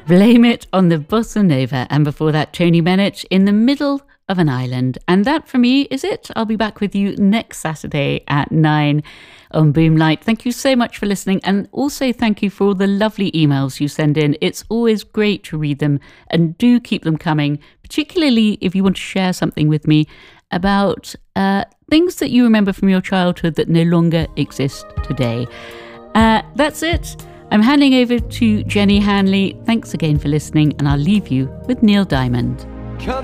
Blame It on the Bossa Nova. And before that, Tony Bennett, In the Middle of an Island. And that for me is it. I'll be back with you next Saturday at 9 on Boomlight. Thank you so much for listening. And also thank you for all the lovely emails you send in. It's always great to read them, and do keep them coming, particularly if you want to share something with me about things that you remember from your childhood that no longer exist today. That's it. I'm handing over to Jenny Hanley. Thanks again for listening, and I'll leave you with Neil Diamond.